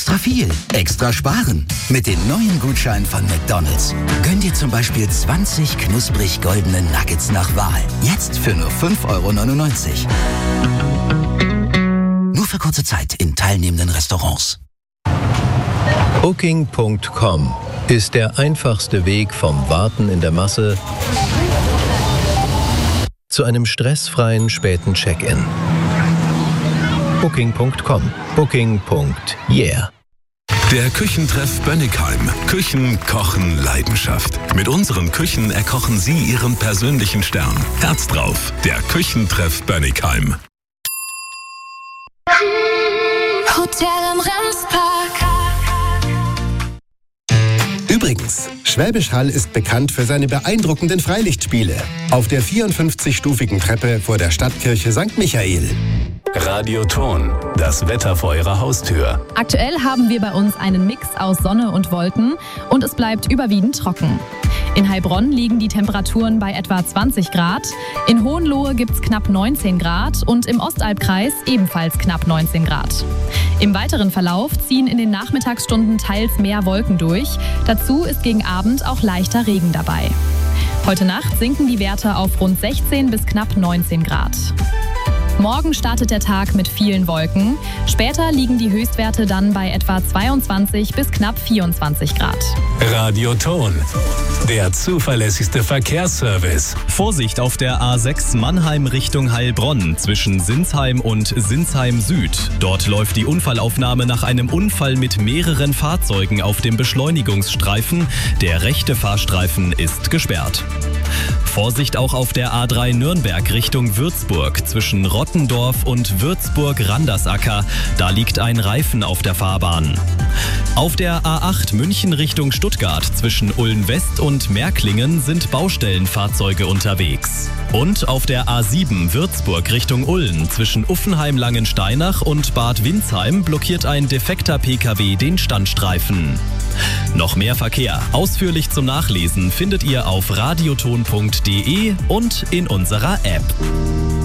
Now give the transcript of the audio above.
Extra viel, extra sparen. Mit dem neuen Gutschein von McDonald's. Gönn dir zum Beispiel 20 knusprig goldene Nuggets nach Wahl. Jetzt für nur 5,99 €. Nur für kurze Zeit in teilnehmenden Restaurants. Booking.com ist der einfachste Weg vom Warten in der Masse zu einem stressfreien späten Check-in. Booking.com. Booking.yeah. Der Küchentreff Bönnigheim. Küchen, Kochen, Leidenschaft. Mit unseren Küchen erkochen Sie Ihren persönlichen Stern. Herz drauf. Der Küchentreff Bönnigheim. Hotel am Remspark. Übrigens, Schwäbisch Hall ist bekannt für seine beeindruckenden Freilichtspiele. Auf der 54-stufigen Treppe vor der Stadtkirche St. Michael. Radioton. Das Wetter vor Ihrer Haustür. Aktuell haben wir bei uns einen Mix aus Sonne und Wolken und es bleibt überwiegend trocken. In Heilbronn liegen die Temperaturen bei etwa 20 Grad, in Hohenlohe gibt es knapp 19 Grad und im Ostalbkreis ebenfalls knapp 19 Grad. Im weiteren Verlauf ziehen in den Nachmittagsstunden teils mehr Wolken durch. Dazu ist gegen Abend auch leichter Regen dabei. Heute Nacht sinken die Werte auf rund 16 bis knapp 19 Grad. Morgen startet der Tag mit vielen Wolken. Später liegen die Höchstwerte dann bei etwa 22 bis knapp 24 Grad. Radioton. Der zuverlässigste Verkehrsservice. Vorsicht auf der A6 Mannheim Richtung Heilbronn zwischen Sinsheim und Sinsheim Süd. Dort läuft die Unfallaufnahme nach einem Unfall mit mehreren Fahrzeugen auf dem Beschleunigungsstreifen. Der rechte Fahrstreifen ist gesperrt. Vorsicht auch auf der A3 Nürnberg Richtung Würzburg zwischen Rottendorf und Würzburg-Randersacker. Da liegt ein Reifen auf der Fahrbahn. Auf der A8 München Richtung Stuttgart zwischen Ulm-West und Märklingen sind Baustellenfahrzeuge unterwegs. Und auf der A7 Würzburg Richtung Ulm zwischen Uffenheim-Langensteinach und Bad Windsheim blockiert ein defekter Pkw den Standstreifen. Noch mehr Verkehr, ausführlich zum Nachlesen, findet ihr auf radioton.de und in unserer App.